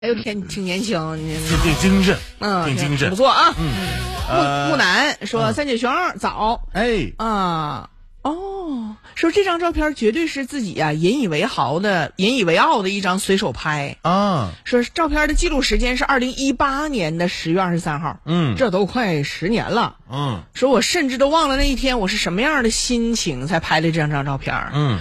哎呦天，挺年轻， 挺精神， 挺精神， 不错啊。木南说三姐熊早， 哎啊。哦，说这张照片绝对是自己呀引以为傲的一张随手拍啊。 说照片的记录时间是2018年的10月23号，这都快10年了。说我甚至都忘了那一天我是什么样的心情才拍的这张照片。